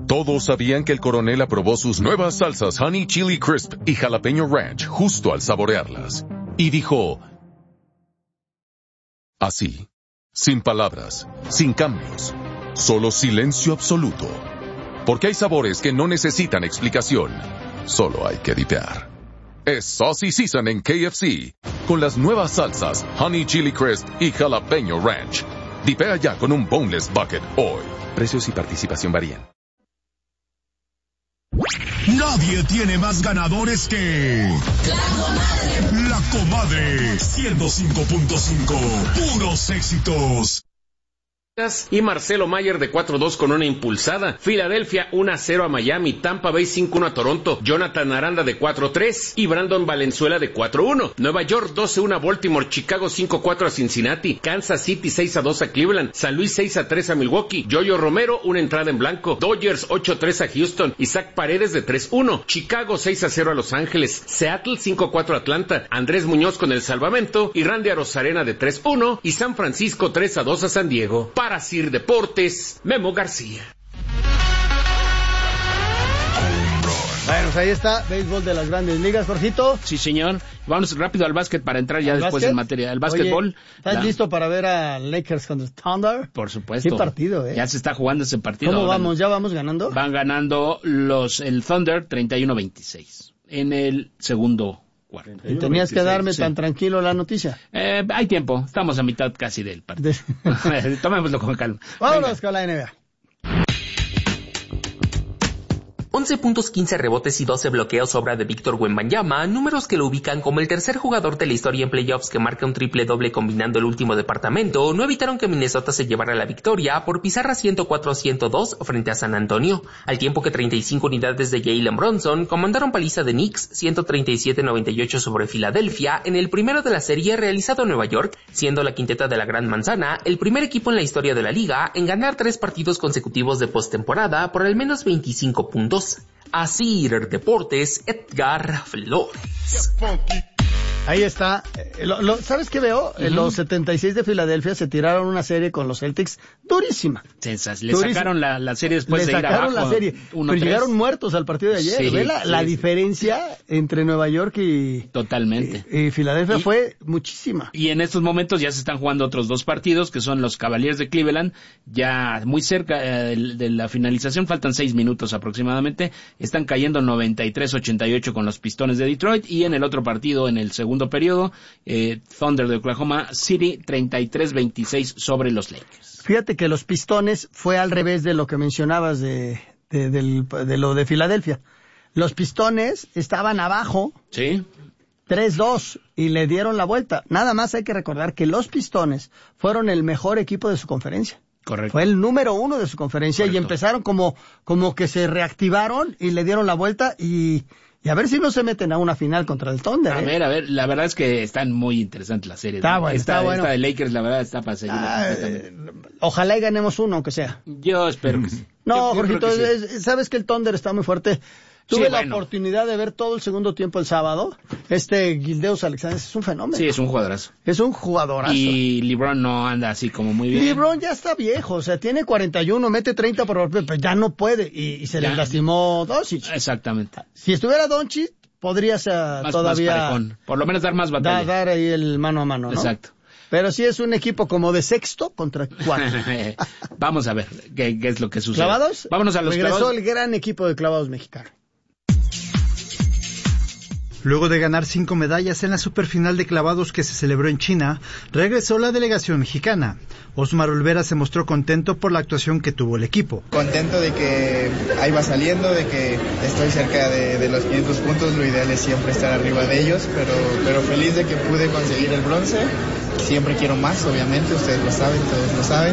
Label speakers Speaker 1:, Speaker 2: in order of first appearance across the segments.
Speaker 1: Todos sabían que el coronel aprobó sus nuevas salsas Honey Chili Crisp y Jalapeño Ranch justo al saborearlas. Y dijo... así, sin palabras, sin cambios, solo silencio absoluto. Porque hay sabores que no necesitan explicación, solo hay que dipear. Es Saucy Season en KFC, con las nuevas salsas Honey Chili Crisp y Jalapeño Ranch. Dipea ya con un Boneless Bucket hoy. Precios y participación varían.
Speaker 2: Nadie tiene más ganadores que... La Comadre 105.5. Puros éxitos.
Speaker 3: Y Marcelo Mayer de 4-2 con una impulsada. Filadelfia 1-0 a Miami. Tampa Bay 5-1 a Toronto. Jonathan Aranda de 4-3 y Brandon Valenzuela de 4-1. Nueva York 12-1 a Baltimore. Chicago 5-4 a Cincinnati. Kansas City 6-2 a Cleveland. San Luis 6-3 a Milwaukee. Yoyo Romero una entrada en blanco. Dodgers 8-3 a Houston. Isaac Paredes de 3-1. Chicago 6-0 a Los Ángeles. Seattle 5-4 a Atlanta. Andrés Muñoz con el salvamento y Randy Arozarena de 3-1 y San Francisco 3-2 a San Diego. Para Sir Deportes, Memo García.
Speaker 4: Bueno, pues ahí está, béisbol de las grandes ligas, Jorgito.
Speaker 5: Sí, señor. Vamos rápido al básquet para entrar ya después en materia. El básquetbol.
Speaker 4: ¿Estás listo para ver a Lakers contra Thunder?
Speaker 5: Por supuesto.
Speaker 4: Qué partido,
Speaker 5: Ya se está jugando ese partido.
Speaker 4: ¿Cómo vamos? ¿Ya vamos ganando?
Speaker 5: Van ganando el Thunder 31-26 en el segundo cuarto.
Speaker 4: Y tenías que darme tan tranquilo la noticia.
Speaker 5: Hay tiempo, estamos a mitad casi del partido. Tomémoslo con calma.
Speaker 4: Vámonos con la NBA.
Speaker 6: 11 puntos, 15 rebotes y 12 bloqueos obra de Víctor Wembanyama, números que lo ubican como el tercer jugador de la historia en playoffs que marca un triple-doble combinando el último departamento, no evitaron que Minnesota se llevara la victoria por pizarra 104-102 frente a San Antonio, al tiempo que 35 unidades de Jalen Brunson comandaron paliza de Knicks 137-98 sobre Filadelfia en el primero de la serie realizado en Nueva York, siendo la quinteta de la Gran Manzana el primer equipo en la historia de la liga en ganar 3 partidos consecutivos de postemporada por al menos 25 puntos. Asir Deportes, Edgar Flores.
Speaker 4: Ahí está. ¿Sabes qué veo? Los 76 de Filadelfia se tiraron una serie con los Celtics durísima.
Speaker 5: Le sacaron la serie después de ir abajo.
Speaker 4: La serie, pero llegaron muertos al partido de ayer.
Speaker 5: Sí,
Speaker 4: ¿Ve la diferencia entre Nueva York y...
Speaker 5: Totalmente.
Speaker 4: Y Filadelfia fue muchísima.
Speaker 5: Y en estos momentos ya se están jugando otros 2 partidos, que son los Cavaliers de Cleveland, ya muy cerca de la finalización, faltan 6 minutos aproximadamente. Están cayendo 93-88 con los Pistones de Detroit, y en el otro partido, en el segundo periodo, Thunder de Oklahoma City 33-26 sobre los Lakers.
Speaker 4: Fíjate que los Pistones fue al revés de lo que mencionabas de lo de Filadelfia. Los Pistones estaban abajo,
Speaker 5: sí,
Speaker 4: 3-2 y le dieron la vuelta. Nada más hay que recordar que los Pistones fueron el mejor equipo de su conferencia.
Speaker 5: Correcto.
Speaker 4: Fue el número 1 de su conferencia. Correcto. Y empezaron como que se reactivaron y le dieron la vuelta y a ver si no se meten a una final contra el Thunder.
Speaker 5: A ver, la verdad es que están muy interesantes las series.
Speaker 4: Está bueno.
Speaker 5: Esta de Lakers, la verdad, está para seguir.
Speaker 4: Ojalá y ganemos uno, aunque sea.
Speaker 5: Yo espero que sí.
Speaker 4: No, Jorgito, sabes que el Thunder está muy fuerte. Tuve la oportunidad de ver todo el segundo tiempo el sábado. Gilgeous Alexander es un fenómeno.
Speaker 5: Sí, es un jugadorazo.
Speaker 4: Es un jugadorazo.
Speaker 5: Y LeBron no anda así como muy bien.
Speaker 4: LeBron ya está viejo, o sea, tiene 41, mete 30 por pero ya no puede. Y se le lastimó Doncic.
Speaker 5: Exactamente.
Speaker 4: Si estuviera Doncic, podría ser todavía...
Speaker 5: Más parejón. Por lo menos dar más batalla.
Speaker 4: Dar ahí el mano a mano, ¿no?
Speaker 5: Exacto.
Speaker 4: Pero sí es un equipo como de sexto contra cuarto.
Speaker 5: Vamos a ver qué es lo que sucede.
Speaker 4: ¿Clavados?
Speaker 5: Vámonos a los
Speaker 4: Regresó
Speaker 5: clavados.
Speaker 4: El gran equipo de clavados mexicano.
Speaker 7: Luego de ganar 5 medallas en la superfinal de clavados que se celebró en China, regresó la delegación mexicana. Osmar Olvera se mostró contento por la actuación que tuvo el equipo.
Speaker 8: Contento de que ahí va saliendo, de que estoy cerca de los 500 puntos, lo ideal es siempre estar arriba de ellos, pero feliz de que pude conseguir el bronce. Siempre quiero más, obviamente, ustedes lo saben, todos lo saben.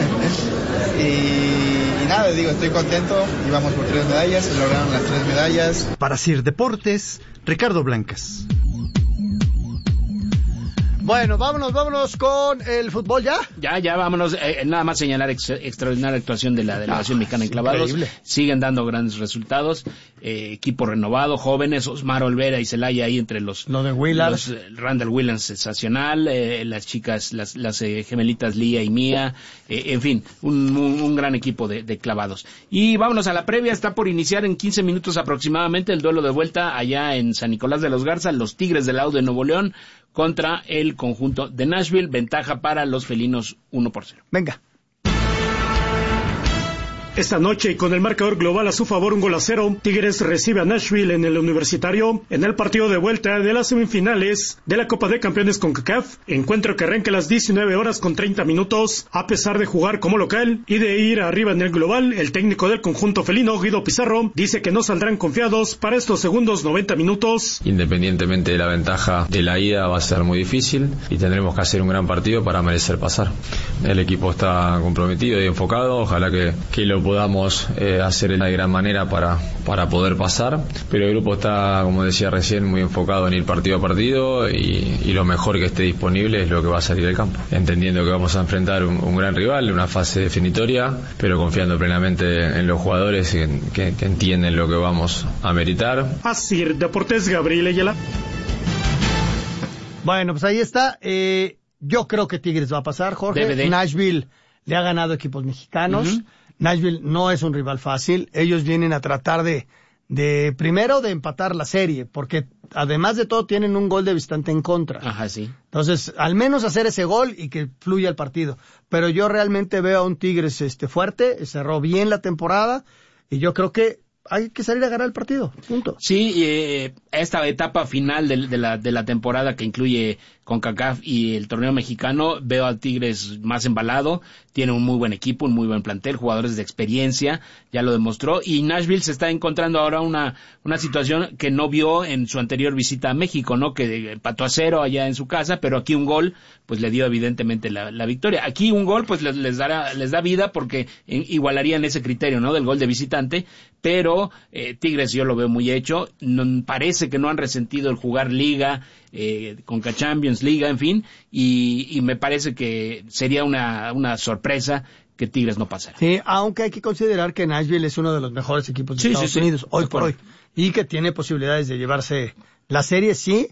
Speaker 8: Y nada, estoy contento, íbamos por 3 medallas, se lograron las 3 medallas.
Speaker 7: Para Sir Deportes, Ricardo Blancas.
Speaker 4: Bueno, vámonos con el fútbol ya.
Speaker 5: Ya, vámonos. Nada más señalar extraordinaria actuación de la delegación mexicana en clavados.
Speaker 4: Increíble.
Speaker 5: Siguen dando grandes resultados. Equipo renovado, jóvenes, Osmar Olvera y Celaya ahí entre los...
Speaker 4: Lo de Willard.
Speaker 5: Randall Williams, sensacional. Las chicas, las gemelitas Lía y Mía. En fin, un gran equipo de clavados. Y vámonos a la previa. Está por iniciar en 15 minutos aproximadamente el duelo de vuelta allá en San Nicolás de los Garza. Los Tigres del Aude de Nuevo León contra el conjunto de Nashville, ventaja para los felinos 1-0.
Speaker 4: Venga.
Speaker 9: Esta noche, y con el marcador global a su favor 1-0, Tigres recibe a Nashville en el Universitario en el partido de vuelta de las semifinales de la Copa de Campeones CONCACAF, encuentro que arranca a las 19:30. A pesar de jugar como local y de ir arriba en el global, el técnico del conjunto felino, Guido Pizarro, dice que no saldrán confiados para estos segundos 90 minutos.
Speaker 10: Independientemente de la ventaja de la ida, va a ser muy difícil y tendremos que hacer un gran partido para merecer pasar. El equipo está comprometido y enfocado, ojalá que lo podamos hacer de gran manera para poder pasar, pero el grupo está, como decía recién, muy enfocado en ir partido a partido y lo mejor que esté disponible es lo que va a salir del campo, entendiendo que vamos a enfrentar un gran rival, una fase definitoria, pero confiando plenamente en los jugadores que entienden lo que vamos a meritar.
Speaker 9: Así, Deportes, Gabriel Ayala.
Speaker 4: Bueno, pues ahí está. Yo creo que Tigres va a pasar, Jorge.
Speaker 5: DVD.
Speaker 4: Nashville le ha ganado equipos mexicanos. Uh-huh. Nashville no es un rival fácil. Ellos vienen a tratar de primero de empatar la serie, porque además de todo tienen un gol de visitante en contra.
Speaker 5: Ajá, sí.
Speaker 4: Entonces, al menos hacer ese gol y que fluya el partido. Pero yo realmente veo a un Tigres fuerte, cerró bien la temporada y yo creo que hay que salir a ganar el partido, punto.
Speaker 5: Sí, esta etapa final de la temporada que incluye CONCACAF y el torneo mexicano, veo a Tigres más embalado, tiene un muy buen equipo, un muy buen plantel, jugadores de experiencia, ya lo demostró, y Nashville se está encontrando ahora una situación que no vio en su anterior visita a México, ¿no? Que empató a 0 allá en su casa, pero aquí un gol, pues le dio evidentemente la victoria. Aquí un gol, pues les da vida porque igualarían ese criterio, ¿no? Del gol de visitante, pero Tigres yo lo veo muy hecho, parece que no han resentido el jugar liga, Conca Champions, liga, en fin, y me parece que sería una sorpresa que Tigres no pasara.
Speaker 4: Sí, aunque hay que considerar que Nashville es uno de los mejores equipos de Estados Unidos, hoy por hoy, y que tiene posibilidades de llevarse la serie, sí,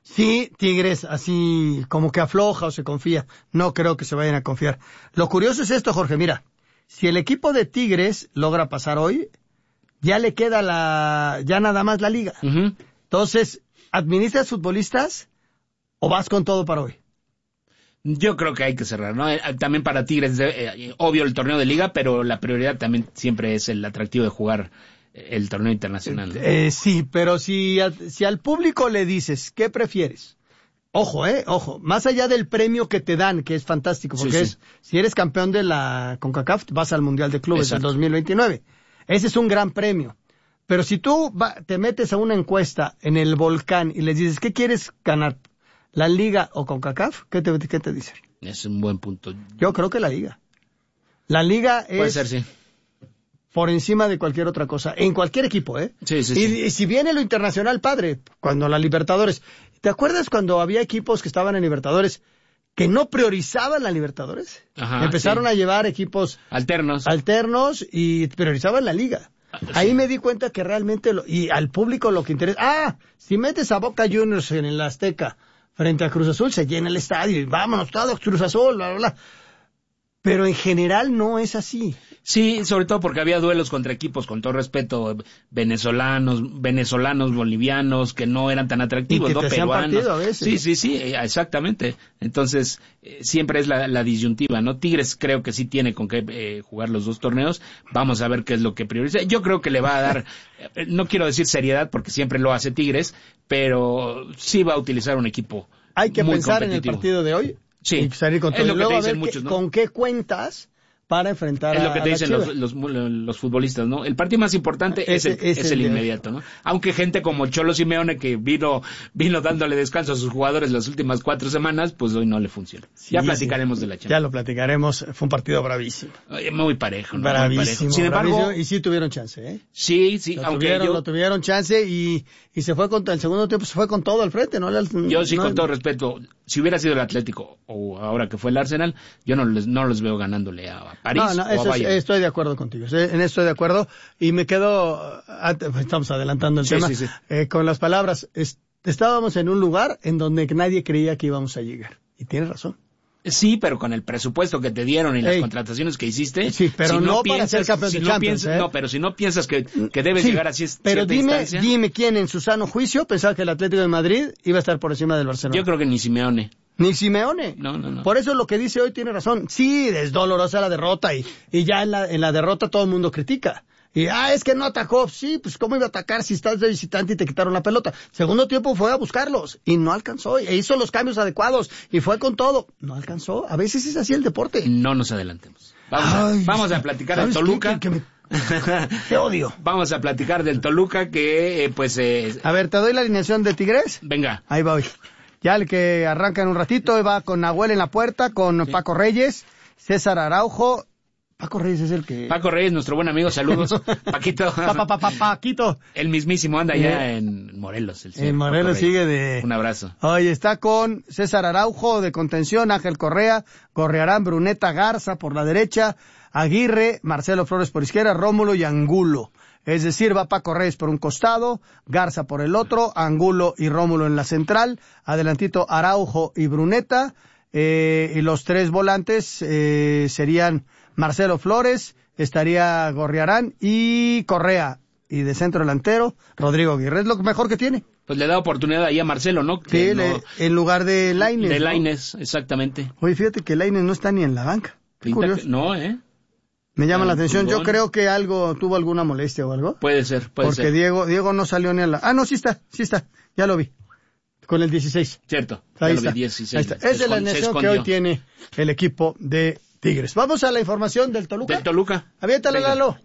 Speaker 4: Tigres así como que afloja o se confía, no creo que se vayan a confiar. Lo curioso es esto, Jorge, mira, si el equipo de Tigres logra pasar hoy, ya le queda ya nada más la liga. Uh-huh. Entonces, ¿administras futbolistas o vas con todo para hoy?
Speaker 5: Yo creo que hay que cerrar, ¿no? También para Tigres, obvio el torneo de liga, pero la prioridad también siempre es el atractivo de jugar el torneo internacional, ¿no?
Speaker 4: Sí, pero si al público le dices, ¿qué prefieres? Ojo, más allá del premio que te dan, que es fantástico, porque si eres campeón de la CONCACAF, vas al Mundial de Clubes del 2029. Ese es un gran premio. Pero si tú te metes a una encuesta en el Volcán y les dices, ¿qué quieres ganar? ¿La Liga o CONCACAF? ¿Qué te dicen?
Speaker 5: Es un buen punto.
Speaker 4: Yo creo que la Liga. La Liga
Speaker 5: puede ser, sí,
Speaker 4: por encima de cualquier otra cosa. En cualquier equipo,
Speaker 5: Sí.
Speaker 4: Y si viene lo internacional, padre, cuando la Libertadores. ¿Te acuerdas cuando había equipos que estaban en Libertadores que no priorizaban la Libertadores?
Speaker 5: Ajá,
Speaker 4: empezaron a llevar equipos alternos y priorizaban la Liga. Ahí me di cuenta que realmente y al público lo que interesa, si metes a Boca Juniors en el Azteca frente a Cruz Azul, se llena el estadio y vámonos todos Cruz Azul, bla, bla, bla. Pero en general no es así.
Speaker 5: Sí, sobre todo porque había duelos contra equipos, con todo respeto, venezolanos, bolivianos, que no eran tan atractivos,
Speaker 4: y que
Speaker 5: ¿no? Peruanos.
Speaker 4: Partido a veces.
Speaker 5: Sí, exactamente. Entonces, siempre es la disyuntiva, ¿no? Tigres creo que sí tiene con qué jugar los dos torneos. Vamos a ver qué es lo que prioriza. Yo creo que le va a dar, no quiero decir seriedad, porque siempre lo hace Tigres, pero sí va a utilizar un equipo
Speaker 4: hay que
Speaker 5: muy
Speaker 4: pensar en el partido de hoy.
Speaker 5: Sí,
Speaker 4: y salir con todo.
Speaker 5: es lo
Speaker 4: y luego
Speaker 5: que te
Speaker 4: a ver
Speaker 5: dicen muchos, ¿no?
Speaker 4: con qué cuentas para enfrentar
Speaker 5: es lo que te dicen
Speaker 4: Chivas.
Speaker 5: los futbolistas, ¿no? El partido más importante es el inmediato, ¿no? Aunque gente como Cholo Simeone, que vino dándole descanso a sus jugadores las últimas 4 semanas, pues hoy no le funciona. Sí, ya platicaremos de la Champions.
Speaker 4: Ya lo platicaremos. Fue un partido bravísimo.
Speaker 5: Muy parejo, ¿no?
Speaker 4: Bravísimo.
Speaker 5: Muy parejo. Sin embargo,
Speaker 4: y sí tuvieron chance, ¿eh?
Speaker 5: Sí,
Speaker 4: lo tuvieron chance y se fue el segundo tiempo se fue con todo al frente, ¿no?
Speaker 5: Yo sí, con todo respeto, si hubiera sido el Atlético o ahora que fue el Arsenal, yo no los veo ganándole a París o a Bayern.
Speaker 4: Estoy de acuerdo contigo, en esto estoy de acuerdo y me quedo, estamos adelantando el tema, con las palabras, estábamos en un lugar en donde nadie creía que íbamos a llegar y tienes razón.
Speaker 5: Sí, pero con el presupuesto que te dieron y las contrataciones que hiciste.
Speaker 4: Sí, pero
Speaker 5: si
Speaker 4: no para ser campeón de Champions,
Speaker 5: No, pero si no piensas que debes llegar así
Speaker 4: pero dime quién en su sano juicio pensaba que el Atlético de Madrid iba a estar por encima del Barcelona.
Speaker 5: Yo creo que ni Simeone.
Speaker 4: Ni Simeone.
Speaker 5: No.
Speaker 4: Por eso lo que dice hoy tiene razón. Sí, es dolorosa la derrota y ya en la derrota todo el mundo critica. Y, es que no atacó. Sí, pues ¿cómo iba a atacar si estás de visitante y te quitaron la pelota? Segundo tiempo fue a buscarlos y no alcanzó. E hizo los cambios adecuados y fue con todo. No alcanzó. A veces es así el deporte.
Speaker 5: No nos adelantemos. Vamos a platicar del Toluca.
Speaker 4: Qué odio.
Speaker 5: Vamos a platicar del Toluca que,
Speaker 4: A ver, ¿te doy la alineación de Tigres?
Speaker 5: Venga.
Speaker 4: Ahí voy. Ya el que arranca en un ratito va con Nahuel en la puerta, con Paco Reyes, César Araujo. Paco Reyes es el que...
Speaker 5: Paco Reyes, nuestro buen amigo, saludos. Paquito.
Speaker 4: Paquito.
Speaker 5: El mismísimo anda allá en Morelos.
Speaker 4: En Morelos sigue de...
Speaker 5: Un abrazo.
Speaker 4: Oye, está con César Araujo de contención, Ángel Correa, Gorriarán, Bruneta, Garza por la derecha, Aguirre, Marcelo Flores por izquierda, Rómulo y Angulo. Es decir, va Paco Reyes por un costado, Garza por el otro, Angulo y Rómulo en la central, adelantito Araujo y Bruneta, y los 3 volantes serían Marcelo Flores, estaría Gorriarán y Correa, y de centro delantero, Rodrigo Aguirre. Es lo mejor que tiene.
Speaker 5: Pues le da oportunidad ahí a Marcelo, ¿no?
Speaker 4: Sí, en lugar de Lainez.
Speaker 5: De Lainez, exactamente.
Speaker 4: Oye, fíjate que Lainez no está ni en la banca. Qué curioso.
Speaker 5: No,
Speaker 4: Me llama la atención. Yo creo que tuvo alguna molestia o algo.
Speaker 5: Puede ser.
Speaker 4: Porque Diego no salió ni a la... no, sí está. Ya lo vi. Con el 16.
Speaker 5: Cierto.
Speaker 4: Ahí
Speaker 5: está.
Speaker 4: Lo vi, 16. Ahí está. Es de la alineación que hoy tiene el equipo de Tigres. Vamos a la información del Toluca. Aviéntale, Lalo.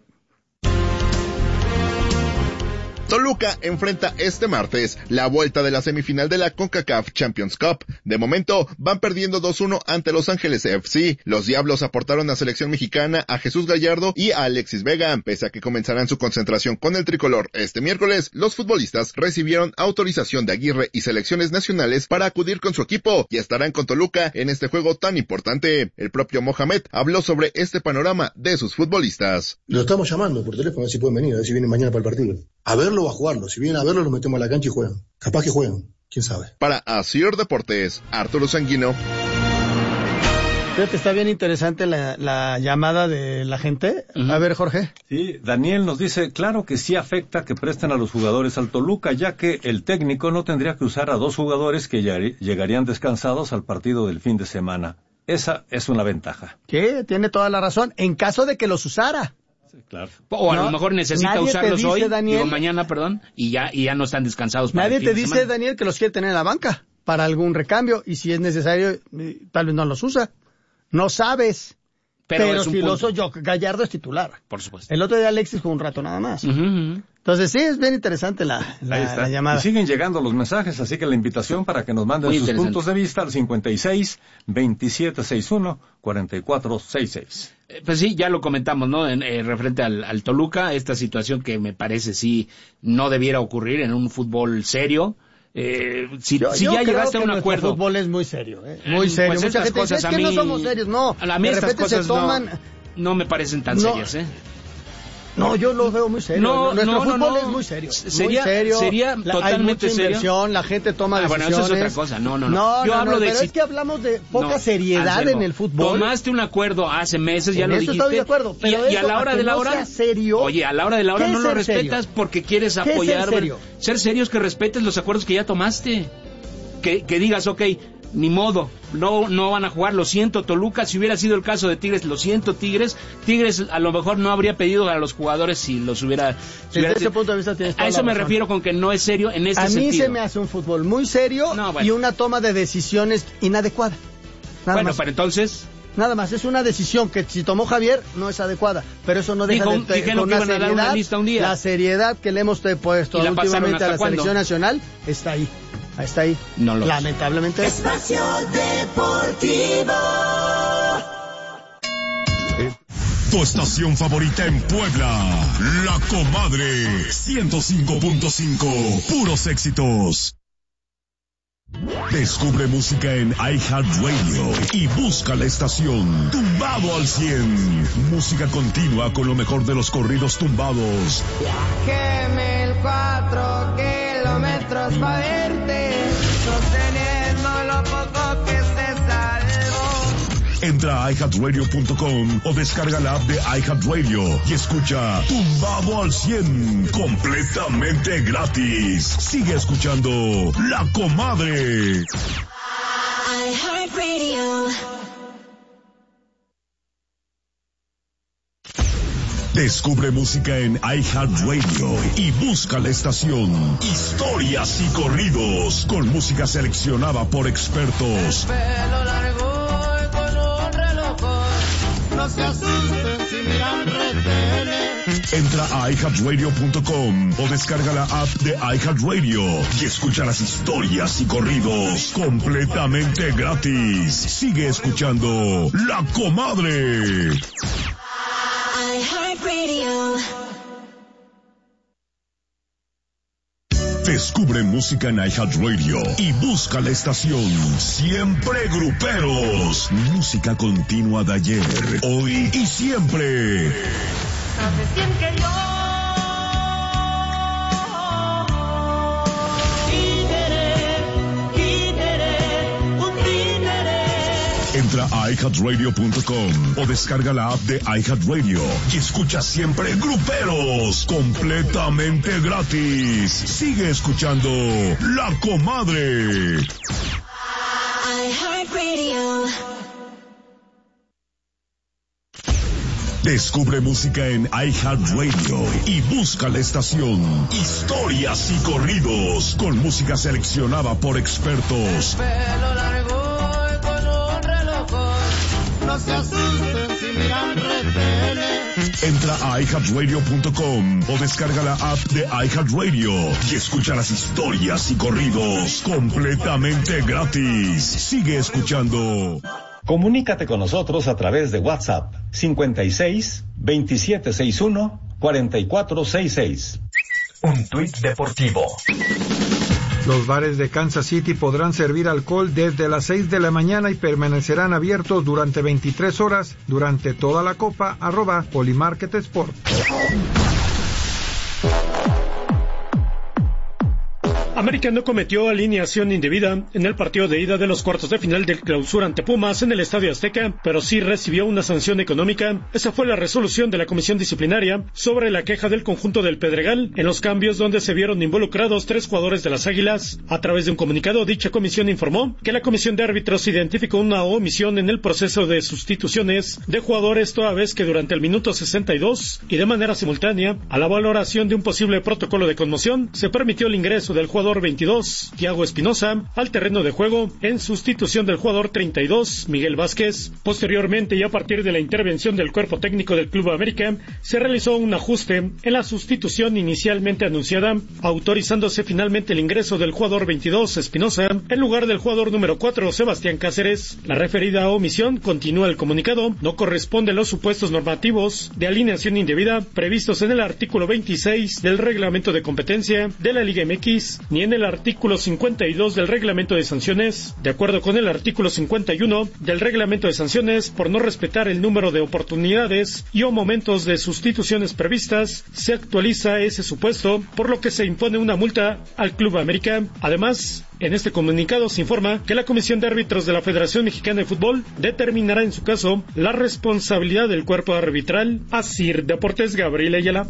Speaker 11: Toluca enfrenta este martes la vuelta de la semifinal de la CONCACAF Champions Cup. De momento, van perdiendo 2-1 ante Los Ángeles FC. Los Diablos aportaron a selección mexicana a Jesús Gallardo y a Alexis Vega. Pese a que comenzarán su concentración con el tricolor este miércoles, los futbolistas recibieron autorización de Aguirre y selecciones nacionales para acudir con su equipo y estarán con Toluca en este juego tan importante. El propio Mohamed habló sobre este panorama de sus futbolistas.
Speaker 12: Lo estamos llamando por teléfono a ver si pueden venir, a ver si vienen mañana para el partido. A verlo o a jugarlo. Si vienen a verlo, lo metemos a la cancha y juegan. Capaz que juegan. ¿Quién sabe?
Speaker 11: Para Asir Deportes, Arturo Sanguino.
Speaker 4: Fíjate, está bien interesante la llamada de la gente. A ver, Jorge.
Speaker 13: Sí, Daniel nos dice, claro que sí afecta que presten a los jugadores al Toluca, ya que el técnico no tendría que usar a 2 jugadores que llegarían descansados al partido del fin de semana. Esa es una ventaja.
Speaker 4: ¿Qué? Tiene toda la razón. En caso de que los usara.
Speaker 13: Sí, claro.
Speaker 5: O a lo mejor necesita usarlos hoy,
Speaker 4: Daniel,
Speaker 5: mañana, y ya no están descansados.
Speaker 4: Nadie te dice, Daniel, que los quiere tener en la banca para algún recambio, y si es necesario, tal vez no los usa. No sabes. Pero si lo soy yo, Gallardo es titular.
Speaker 5: Por supuesto.
Speaker 4: El otro día Alexis jugó un rato nada más. Entonces sí, es bien interesante la llamada.
Speaker 13: Y siguen llegando los mensajes, así que la invitación para que nos manden sus puntos de vista al 56-2761-4466.
Speaker 5: Pues sí, ya lo comentamos, ¿no? Referente al Toluca, esta situación que me parece sí no debiera ocurrir en un fútbol serio. Si ya llegaste a un acuerdo.
Speaker 4: El fútbol es muy serio, muy serio.
Speaker 5: Pues
Speaker 4: mucha gente dice, es que no somos serios, no.
Speaker 5: A mí estas cosas no me parecen tan serias,
Speaker 4: No, yo lo veo muy serio. Nuestro fútbol es muy serio.
Speaker 5: Sería totalmente
Speaker 4: hay mucha inversión, la gente toma decisiones.
Speaker 5: Bueno, eso es otra cosa. No.
Speaker 4: Yo hablo de pero es que hablamos de poca seriedad en el fútbol.
Speaker 5: Tomaste un acuerdo hace meses, ya lo dijiste.
Speaker 4: Estoy de acuerdo, pero
Speaker 5: y a la hora de la hora,
Speaker 4: oye,
Speaker 5: a la hora de la hora no lo respetas porque quieres apoyar. Ser serio es que respetes los acuerdos que ya tomaste. Que digas, okay, ni modo, no van a jugar, lo siento Toluca, si hubiera sido el caso de Tigres, lo siento Tigres a lo mejor no habría pedido a los jugadores si los hubiera...
Speaker 4: Desde ese punto de vista tienes toda
Speaker 5: a eso
Speaker 4: la
Speaker 5: me
Speaker 4: razón.
Speaker 5: Refiero con que no es serio en este sentido.
Speaker 4: A mí se me hace un fútbol muy serio y una toma de decisiones inadecuada.
Speaker 5: Bueno, pero entonces...
Speaker 4: Nada más, es una decisión que si tomó Javier no es adecuada, pero eso no deja de
Speaker 5: con una lista un día.
Speaker 4: La seriedad que le hemos puesto últimamente a la selección nacional está ahí. Está ahí.
Speaker 5: No lo
Speaker 4: lamentablemente.
Speaker 2: Espacio Deportivo. Tu estación favorita en Puebla, La Comadre, 105.5, puros éxitos. Descubre música en iHeartRadio y busca la estación Tumbado al 100. Música continua con lo mejor de los corridos tumbados.
Speaker 14: Viajé 1004 kilómetros para verte, sosteniendo lo poco que se salvó.
Speaker 2: Entra a iHeartRadio.com o descarga la app de iHeartRadio y escucha Tumbado al 100 completamente gratis. Sigue escuchando La Comadre.
Speaker 14: iHeartRadio.
Speaker 2: Descubre música en iHeartRadio y busca la estación Historias y Corridos con música seleccionada por expertos.
Speaker 14: Pelo largo y con un reloj, no se asusten si miran retenes.
Speaker 2: Entra a iHeartRadio.com o descarga la app de iHeartRadio y escucha las historias y corridos completamente gratis. Sigue escuchando La Comadre.
Speaker 14: iHeartRadio.
Speaker 2: Descubre música en iHeartRadio y busca la estación Siempre Gruperos. Música continua de ayer, hoy y siempre.
Speaker 14: ¿Sabes bien que yo?
Speaker 2: Entra a iHeartRadio.com o descarga la app de iHeartRadio y escucha Siempre Gruperos completamente gratis. Sigue escuchando La Comadre.
Speaker 14: iHeartRadio.
Speaker 2: Descubre música en iHeartRadio y busca la estación Historias y Corridos con música seleccionada por expertos.
Speaker 14: Pelo largo y con un reloj, no se asusten si miran retenes.
Speaker 2: Entra a iHeartRadio.com o descarga la app de iHeartRadio y escucha las historias y corridos completamente gratis. Sigue escuchando.
Speaker 13: Comunícate con nosotros a través de WhatsApp 56 2761 4466.
Speaker 15: Un tuit deportivo.
Speaker 16: Los bares de Kansas City podrán servir alcohol desde las 6 de la mañana y permanecerán abiertos durante 23 horas durante toda la copa. @Polymarket Sport.
Speaker 9: América no cometió alineación indebida en el partido de ida de los cuartos de final del Clausura ante Pumas en el Estadio Azteca, pero sí recibió una sanción económica. Esa fue la resolución de la comisión disciplinaria sobre la queja del conjunto del Pedregal en los cambios donde se vieron involucrados 3 jugadores de las Águilas. A través de un comunicado, dicha comisión informó que la comisión de árbitros identificó una omisión en el proceso de sustituciones de jugadores, toda vez que durante el minuto 62 y de manera simultánea a la valoración de un posible protocolo de conmoción se permitió el ingreso del jugador 22, Thiago Espinosa, al terreno de juego en sustitución del jugador 32, Miguel Vázquez. Posteriormente, y a partir de la intervención del cuerpo técnico del Club América, se realizó un ajuste en la sustitución inicialmente anunciada, autorizándose finalmente el ingreso del jugador 22, Espinosa, en lugar del jugador número 4, Sebastián Cáceres. La referida omisión, continúa el comunicado, no corresponde a los supuestos normativos de alineación indebida previstos en el artículo 26 del reglamento de competencia de la Liga MX, ni en el artículo 52 del reglamento de sanciones. De acuerdo con el artículo 51 del reglamento de sanciones, por no respetar el número de oportunidades y o momentos de sustituciones previstas, se actualiza ese supuesto, por lo que se impone una multa al Club América. Además, en este comunicado se informa que la Comisión de Árbitros de la Federación Mexicana de Fútbol determinará en su caso la responsabilidad del cuerpo arbitral. Asir Deportes, Gabriel Ayala.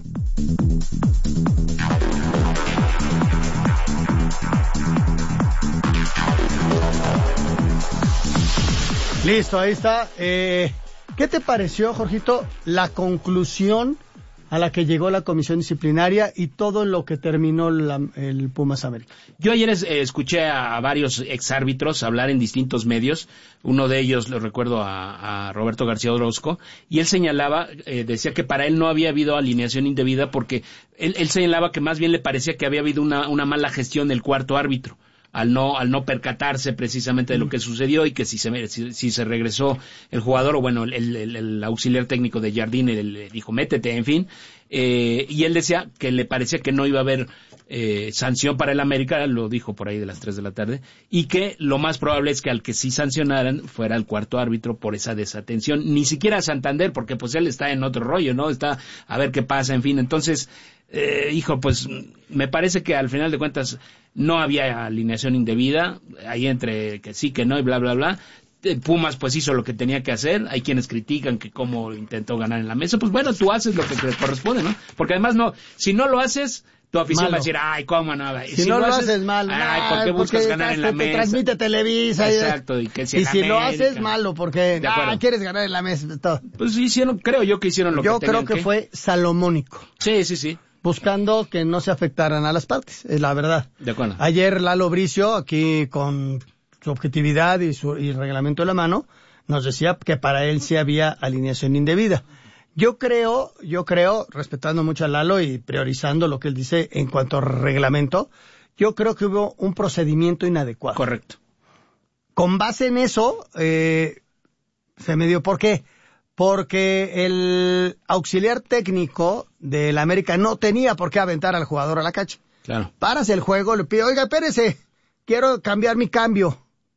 Speaker 4: Listo, ahí está. ¿Qué te pareció, Jorgito, la conclusión a la que llegó la comisión disciplinaria y todo lo que terminó el Pumas América.
Speaker 5: Yo ayer escuché a varios exárbitros hablar en distintos medios. Uno de ellos, lo recuerdo a Roberto García Orozco, y él señalaba, decía que para él no había habido alineación indebida porque él señalaba que más bien le parecía que había habido una mala gestión del cuarto árbitro. Al no percatarse precisamente de lo que sucedió y que si se regresó el jugador o bueno el auxiliar técnico de Jardine le dijo métete, en fin, y él decía que le parecía que no iba a haber sanción para el América, lo dijo por ahí de las 3 de la tarde, y que lo más probable es que al que sí sancionaran fuera el cuarto árbitro por esa desatención, ni siquiera Santander, porque pues él está en otro rollo, ¿no? Está a ver qué pasa, en fin, entonces pues me parece que al final de cuentas no había alineación indebida, ahí entre que sí, que no y bla, bla, bla. Pumas pues hizo lo que tenía que hacer, hay quienes critican que cómo intentó ganar en la mesa, pues bueno, tú haces lo que te corresponde, ¿no? Porque además si no lo haces, tu afición va a decir, ay, cómo no,
Speaker 4: si no lo haces mal,
Speaker 5: ay, ¿por qué buscas ganar en la mesa?
Speaker 4: Te transmite Televisa.
Speaker 5: Exacto, y si
Speaker 4: lo haces malo, porque quieres ganar en la mesa. Todo.
Speaker 5: Pues creo yo que hicieron lo que tenían que.
Speaker 4: Yo creo que fue salomónico.
Speaker 5: Sí.
Speaker 4: Buscando que no se afectaran a las partes, es la verdad.
Speaker 5: De acuerdo.
Speaker 4: Ayer Lalo Bricio, aquí con su objetividad y reglamento de la mano, nos decía que para él sí había alineación indebida. Yo creo, respetando mucho a Lalo y priorizando lo que él dice en cuanto a reglamento, yo creo que hubo un procedimiento inadecuado.
Speaker 5: Correcto.
Speaker 4: Con base en eso, se me dio, ¿por qué? Porque el auxiliar técnico del América no tenía por qué aventar al jugador a la cancha.
Speaker 5: Claro.
Speaker 4: Paras el juego, le pide, oiga, espérese, quiero cambiar mi cambio.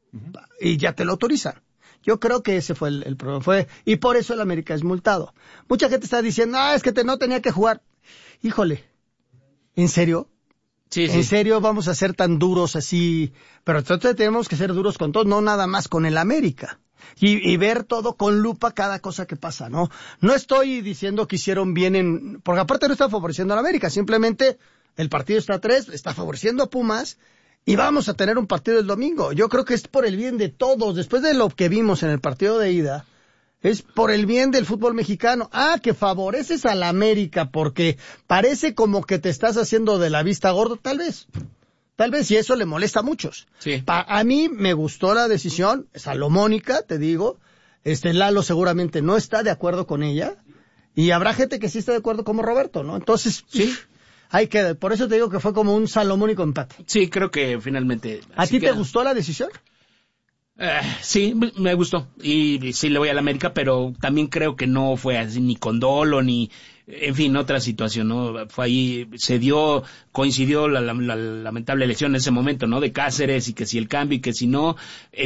Speaker 4: Y ya te lo autorizan. Yo creo que ese fue el problema. Y por eso el América es multado. Mucha gente está diciendo, es que no tenía que jugar. Híjole, ¿en serio?
Speaker 5: Sí.
Speaker 4: ¿En serio vamos a ser tan duros así? Pero entonces tenemos que ser duros con todos, no nada más con el América. Y ver todo con lupa cada cosa que pasa, ¿no? No estoy diciendo que hicieron bien porque aparte no está favoreciendo a la América, simplemente el partido está a 3, está favoreciendo a Pumas y vamos a tener un partido el domingo. Yo creo que es por el bien de todos, después de lo que vimos en el partido de ida, es por el bien del fútbol mexicano. Que favoreces a la América porque parece como que te estás haciendo de la vista gordo, tal vez, y eso le molesta a muchos.
Speaker 5: Sí.
Speaker 4: A mí me gustó la decisión, salomónica, te digo. Lalo seguramente no está de acuerdo con ella. Y habrá gente que sí está de acuerdo como Roberto, ¿no? Entonces, sí. Por eso te digo que fue como un salomónico empate.
Speaker 5: Sí, creo que finalmente.
Speaker 4: ¿A ti te gustó la decisión?
Speaker 5: Sí, me gustó. Y sí le voy a la América, pero también creo que no fue así ni con dolo, ni, en fin, otra situación, ¿no? Fue ahí, coincidió la lamentable elección en ese momento, ¿no? De Cáceres, y que si el cambio, y que si no,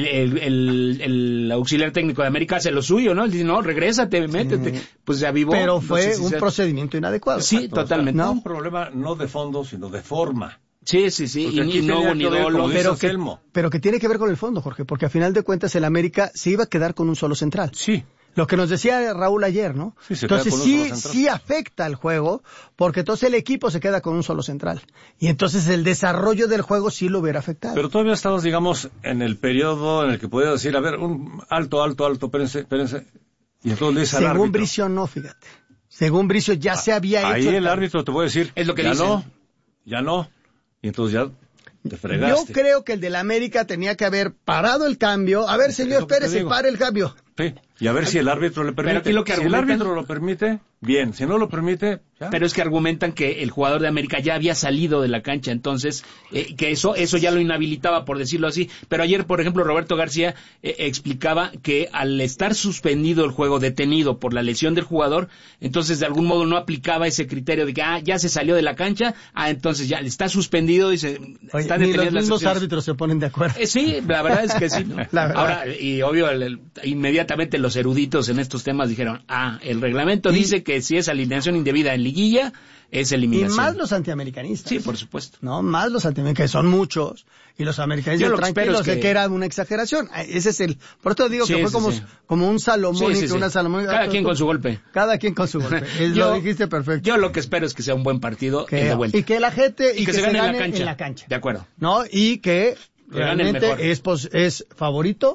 Speaker 5: el auxiliar técnico de América hace lo suyo, ¿no? Él dice, no, regrésate, métete. Pues ya vivo.
Speaker 4: Pero fue un procedimiento inadecuado.
Speaker 5: Sí, exacto, totalmente.
Speaker 13: Un problema no de fondo, sino de forma.
Speaker 5: Sí, y no hubo ni dolo.
Speaker 4: Pero que tiene que ver con el fondo, Jorge, porque a final de cuentas el América se iba a quedar con un solo central.
Speaker 13: Sí.
Speaker 4: Lo que nos decía Raúl ayer, ¿no?
Speaker 13: Sí,
Speaker 4: entonces sí afecta al juego, porque entonces el equipo se queda con un solo central. Y entonces el desarrollo del juego sí lo hubiera afectado.
Speaker 13: Pero todavía estamos, digamos, en el periodo en el que podía decir, a ver, un alto, espérense. Y entonces dice al árbitro.
Speaker 4: Según Bricio no, fíjate. Según Bricio ya se había hecho.
Speaker 13: Ahí el árbitro te puede decir,
Speaker 5: es lo que
Speaker 13: ya
Speaker 5: dicen.
Speaker 13: Ya no. Y entonces ya te fregaste.
Speaker 4: Yo creo que el del América tenía que haber parado el cambio. A ver, señor, espérese, pare el cambio.
Speaker 13: Sí, y a ver si el árbitro le permite. Si el árbitro lo permite, bien. Si no lo permite, ya.
Speaker 5: Pero es que argumentan que el jugador de América ya había salido de la cancha, entonces, que eso ya lo inhabilitaba, por decirlo así. Pero ayer, por ejemplo, Roberto García explicaba que al estar suspendido el juego, detenido por la lesión del jugador, entonces de algún modo no aplicaba ese criterio de que, ya se salió de la cancha, entonces ya está suspendido y se está detenido.
Speaker 4: Ni los mismos árbitros se ponen de acuerdo.
Speaker 5: Sí, la verdad es que sí, ¿no? Ahora, y obvio, inmediatamente los eruditos en estos temas dijeron, el reglamento dice que si es alineación indebida en liguilla, es eliminación.
Speaker 4: Y más los antiamericanistas.
Speaker 5: Sí, por supuesto.
Speaker 4: No, más los antiamericanistas, que son muchos, y los americanistas tranquilos de que era una exageración. Ese es por eso digo que fue como un salomónico, una salomónica.
Speaker 5: Cada quien con su golpe.
Speaker 4: Cada quien con su golpe. Lo dijiste perfecto.
Speaker 5: Yo lo que espero es que sea un buen partido de vuelta.
Speaker 4: Y que la gente,
Speaker 5: y que se gane en la cancha.
Speaker 4: De
Speaker 5: acuerdo.
Speaker 4: No, y que realmente es favorito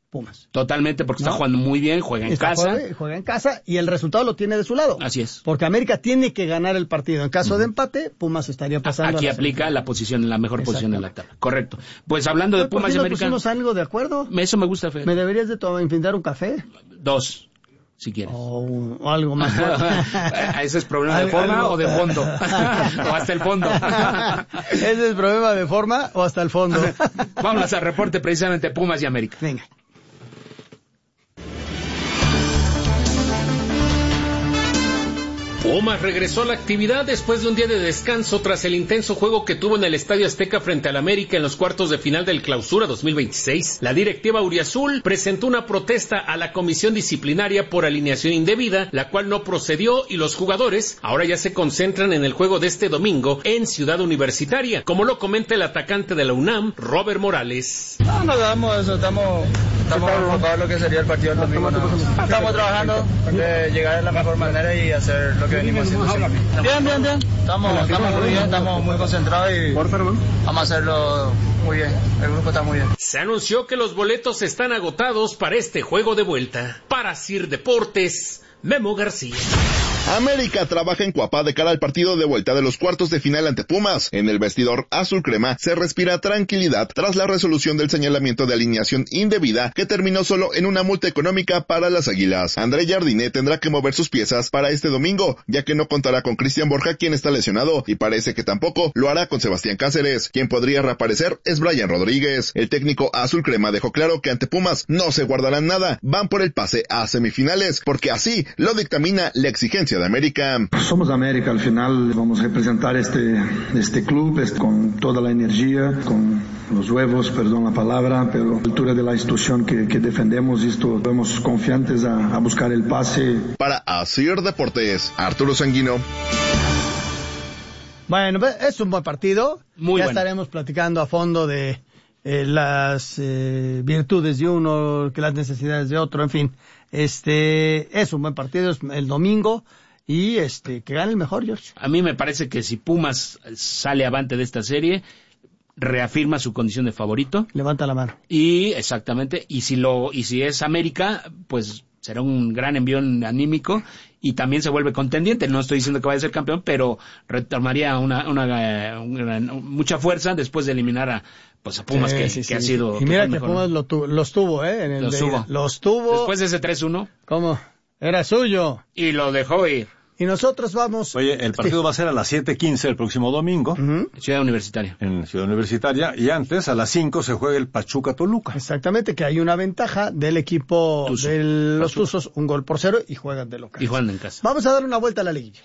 Speaker 4: Pumas.
Speaker 5: Totalmente, porque está jugando muy bien, juega en casa.
Speaker 4: Juega en casa y el resultado lo tiene de su lado.
Speaker 5: Así es.
Speaker 4: Porque América tiene que ganar el partido. En caso de empate, Pumas estaría pasando.
Speaker 5: Aquí aplica la posición, la mejor posición en la tabla. Correcto. Pues hablando de Pumas y América.
Speaker 4: ¿Pusimos algo de acuerdo?
Speaker 5: Eso me gusta, Fede.
Speaker 4: ¿Me deberías de invitar un café?
Speaker 5: 2. Si quieres.
Speaker 4: O algo más.
Speaker 5: ¿Ese es problema de forma o de fondo? O hasta el fondo.
Speaker 4: ¿Ese es problema de forma o hasta el fondo?
Speaker 5: Vámonos al reporte precisamente Pumas y América.
Speaker 4: Venga.
Speaker 3: Pumas regresó a la actividad después de un día de descanso tras el intenso juego que tuvo en el Estadio Azteca frente al América en los cuartos de final del Clausura 2026. La directiva auriazul presentó una protesta a la comisión disciplinaria por alineación indebida, la cual no procedió y los jugadores ahora ya se concentran en el juego de este domingo en Ciudad Universitaria, como lo comenta el atacante de la UNAM, Robert Morales.
Speaker 17: No nos damos eso, estamos enfocados en lo que sería el partido del domingo. Estamos trabajando de llegar de la mejor manera y hacer lo que venimos haciendo siempre. Bien. Estamos muy bien, estamos muy concentrados y vamos a hacerlo muy bien. El grupo está muy bien.
Speaker 3: Se anunció que los boletos están agotados para este juego de vuelta. Para Sir Deportes, Memo García.
Speaker 11: América trabaja en Cuapá de cara al partido de vuelta de los cuartos de final ante Pumas. En el vestidor azul crema se respira tranquilidad tras la resolución del señalamiento de alineación indebida que terminó solo en una multa económica para las Águilas. André Jardiné tendrá que mover sus piezas para este domingo, ya que no contará con Cristian Borja, quien está lesionado, y parece que tampoco lo hará con Sebastián Cáceres. Quien podría reaparecer es Brian Rodríguez. El técnico azul crema dejó claro que ante Pumas no se guardarán nada, van por el pase a semifinales, porque así lo dictamina la exigencia de América.
Speaker 18: Somos América, al final vamos a representar este club con toda la energía, con los huevos, perdón la palabra, pero a la altura de la institución que defendemos, estamos confiantes a buscar el pase.
Speaker 11: Para Asir Deportes, Arturo Sanguino.
Speaker 4: Bueno, es un buen partido.
Speaker 5: Muy
Speaker 4: ya
Speaker 5: bueno.
Speaker 4: Estaremos platicando a fondo de las virtudes de uno, que las necesidades de otro, en fin. Es un buen partido, es el domingo. Y que gane el mejor, George.
Speaker 5: A mí me parece que si Pumas sale avante de esta serie, reafirma su condición de favorito.
Speaker 4: Levanta la mano.
Speaker 5: Y exactamente, y si es América, pues será un gran envión anímico y también se vuelve contendiente. No estoy diciendo que vaya a ser campeón, pero retomaría mucha fuerza después de eliminar a Pumas, que ha sido.
Speaker 4: Y mira que Pumas los tuvo, los tuvo.
Speaker 5: Después de ese 3-1.
Speaker 4: ¿Cómo? Era suyo.
Speaker 5: Y lo dejó ir.
Speaker 4: Y nosotros vamos...
Speaker 13: Oye, el partido va a ser a las 7:15 el próximo domingo.
Speaker 5: Ciudad Universitaria.
Speaker 13: En Ciudad Universitaria. Y antes, a las 5, se juega el Pachuca-Toluca.
Speaker 4: Exactamente, que hay una ventaja del equipo de los Tuzos, 1-0, y juegan de local.
Speaker 5: Y juegan en casa.
Speaker 4: Vamos a dar una vuelta a la liguilla.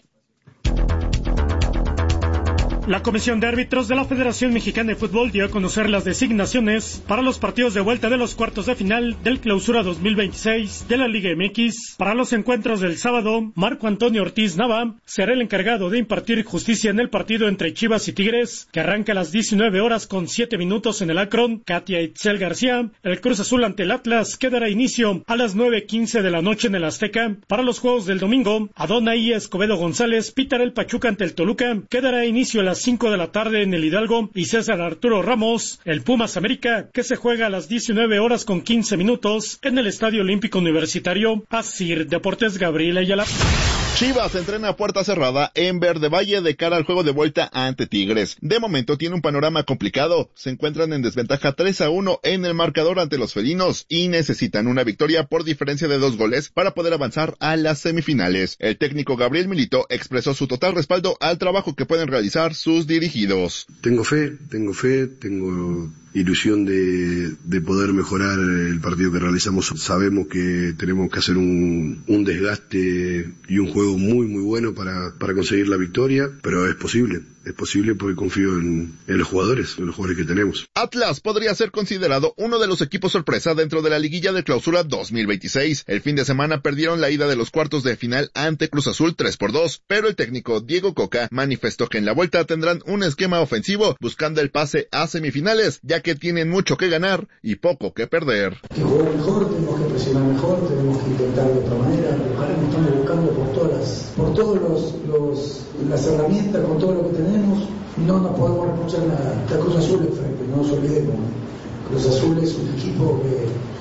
Speaker 9: La Comisión de Árbitros de la Federación Mexicana de Fútbol dio a conocer las designaciones para los partidos de vuelta de los cuartos de final del Clausura 2026 de la Liga MX. Para los encuentros del sábado, Marco Antonio Ortiz Nava será el encargado de impartir justicia en el partido entre Chivas y Tigres, que arranca a las 19 horas con 7 minutos en el Akron. Katia Itzel García, el Cruz Azul ante el Atlas, que dará inicio a las 9:15 de la noche en el Azteca. Para los juegos del domingo, Adonai Escobedo González pitará el Pachuca ante el Toluca, que dará inicio a las 5 de la tarde en el Hidalgo, y César Arturo Ramos, el Pumas América, que se juega a las 19 horas con 15 minutos en el Estadio Olímpico Universitario. Asir Deportes, Gabriela Ayala.
Speaker 11: Chivas entrena a puerta cerrada en Verde Valle de cara al juego de vuelta ante Tigres. De momento tiene un panorama complicado. Se encuentran en desventaja 3-1 en el marcador ante los felinos y necesitan una victoria por diferencia de 2 goles para poder avanzar a las semifinales. El técnico Gabriel Milito expresó su total respaldo al trabajo que pueden realizar sus dirigidos.
Speaker 19: Tengo fe, tengo ilusión de poder mejorar el partido que realizamos. Sabemos que tenemos que hacer un desgaste y un juego muy muy bueno para conseguir la victoria, pero es posible porque confío en los jugadores que tenemos.
Speaker 11: Atlas podría ser considerado uno de los equipos sorpresa dentro de la liguilla de Clausura 2026. El fin de semana perdieron la ida de los cuartos de final ante Cruz Azul 3-2, pero el técnico Diego Coca manifestó que en la vuelta tendrán un esquema ofensivo buscando el pase a semifinales, ya que tienen mucho que ganar y poco que perder.
Speaker 20: Que jugar mejor, tenemos que presionar mejor, tenemos que intentar de otra manera. Estamos buscando por todas las herramientas, con todo lo que tenemos. No nos podemos reprochar la Cruz Azul enfrente, no nos olvidemos. Cruz Azul es un equipo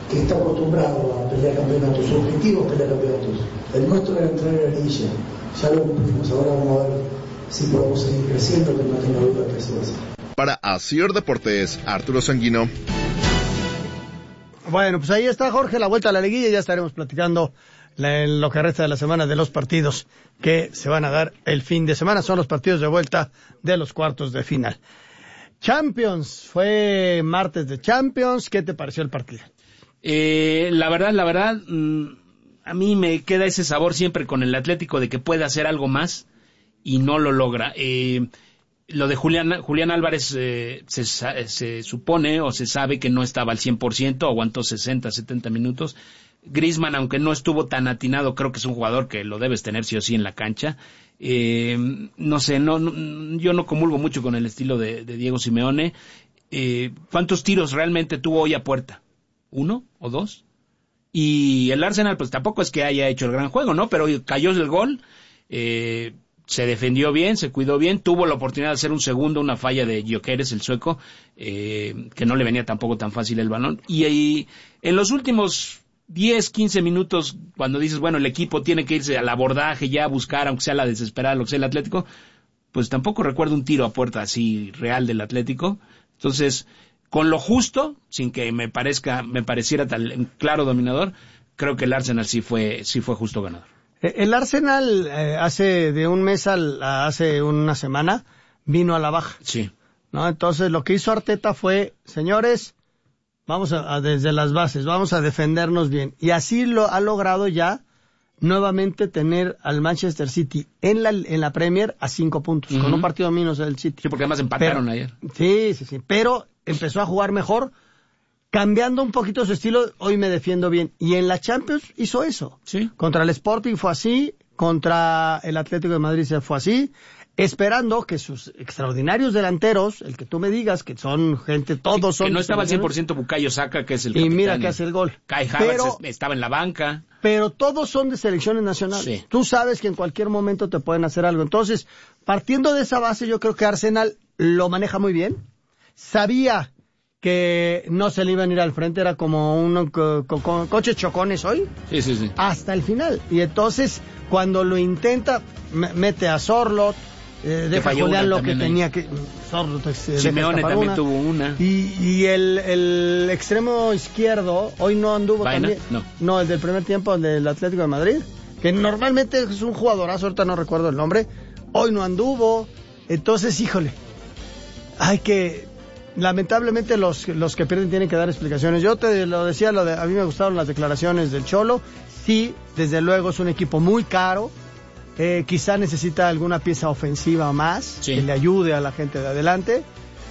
Speaker 20: que está acostumbrado a pelear campeonatos, su objetivo es pelear campeonatos. El nuestro era entrar en la liguilla, ya lo cumplimos, ahora vamos a ver si podemos seguir creciendo, que no tenga duda que eso va a ser.
Speaker 11: Para Asir Deportes, Arturo Sanguino.
Speaker 4: Bueno, pues ahí está, Jorge, la vuelta a la liguilla, ya estaremos platicando en lo que resta de la semana de los partidos que se van a dar el fin de semana. Son los partidos de vuelta de los cuartos de final. Champions, fue martes de Champions. ¿Qué te pareció el partido?
Speaker 5: La verdad, a mí me queda ese sabor siempre con el Atlético de que puede hacer algo más y no lo logra. Lo de Julián Álvarez se supone o se sabe que no estaba al 100%, aguantó 60, 70 minutos. Griezmann, aunque no estuvo tan atinado, creo que es un jugador que lo debes tener sí o sí en la cancha. No sé, yo no comulgo mucho con el estilo de Diego Simeone. ¿Cuántos tiros realmente tuvo hoy a puerta? ¿1 o 2? Y el Arsenal, pues tampoco es que haya hecho el gran juego, ¿no? Pero cayó el gol, se defendió bien, se cuidó bien, tuvo la oportunidad de hacer un segundo, una falla de Gyökeres, el sueco, que no le venía tampoco tan fácil el balón. Y en los últimos 10, 15 minutos, cuando dices, bueno, el equipo tiene que irse al abordaje ya a buscar, aunque sea la desesperada, lo que sea el Atlético, pues tampoco recuerdo un tiro a puerta así real del Atlético. Entonces, con lo justo, sin que me pareciera tan claro dominador, creo que el Arsenal sí fue justo ganador.
Speaker 4: El Arsenal hace de un mes hace una semana vino a la baja.
Speaker 5: Sí.
Speaker 4: ¿No? Entonces lo que hizo Arteta fue, señores, vamos a desde las bases, vamos a defendernos bien. Y así lo ha logrado ya nuevamente tener al Manchester City en la Premier a 5 puntos, con un partido menos del City.
Speaker 5: Sí, porque además empataron ayer.
Speaker 4: Sí, pero empezó a jugar mejor, cambiando un poquito su estilo. Hoy me defiendo bien. Y en la Champions hizo eso.
Speaker 5: Sí.
Speaker 4: Contra el Sporting fue así, contra el Atlético de Madrid se fue así, esperando que sus extraordinarios delanteros, el que tú me digas que son gente, todos son...
Speaker 5: Que no estaba al 100% Bukayo Saka, que es el capitán.
Speaker 4: Y mira que hace el gol.
Speaker 5: Kai Havertz estaba en la banca.
Speaker 4: Pero todos son de selecciones nacionales.
Speaker 5: Sí.
Speaker 4: Tú sabes que en cualquier momento te pueden hacer algo. Entonces, partiendo de esa base, yo creo que Arsenal lo maneja muy bien. Sabía que no se le iban a ir al frente, era como con coches chocones hoy.
Speaker 5: Sí.
Speaker 4: Hasta el final. Y entonces, cuando lo intenta, mete a Sorloth, deja Julián lo que tenía que...
Speaker 5: Simeone también tuvo una.
Speaker 4: Y el extremo izquierdo, hoy no anduvo
Speaker 5: ¿Vaina?
Speaker 4: también. No, el del primer tiempo, el del Atlético de Madrid, que normalmente es un jugadorazo, ahorita no recuerdo el nombre, hoy no anduvo. Entonces, híjole, lamentablemente los que pierden tienen que dar explicaciones. Yo te lo decía, a mí me gustaron las declaraciones del Cholo. Sí, desde luego es un equipo muy caro. Quizá necesita alguna pieza ofensiva más, que le ayude a la gente de adelante.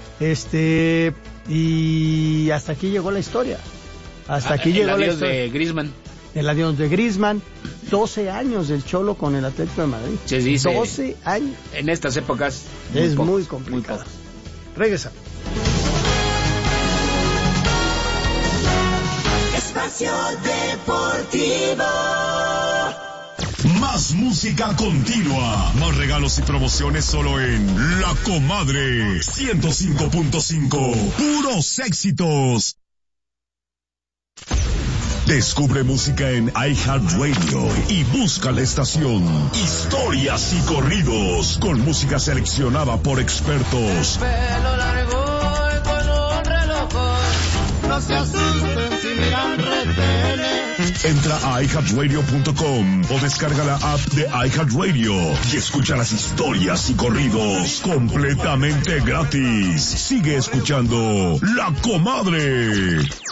Speaker 4: Y hasta aquí llegó la historia.
Speaker 5: El adiós de Griezmann.
Speaker 4: El adiós de Griezmann. 12 años del Cholo con el Atlético de Madrid.
Speaker 5: Se dice,
Speaker 4: 12 años.
Speaker 5: En estas épocas
Speaker 4: es muy complicado. Regresa.
Speaker 2: Espacio Deportivo. Más música continua, más regalos y promociones solo en La Comadre 105.5, puros éxitos. Descubre música en iHeartRadio y busca la estación Historias y Corridos con música seleccionada por expertos.
Speaker 14: Pelo largo y con un reloj, no se asusten si miran retenes.
Speaker 2: Entra a iHeartRadio.com o descarga la app de iHeartRadio y escucha las historias y corridos completamente gratis. Sigue escuchando La Comadre.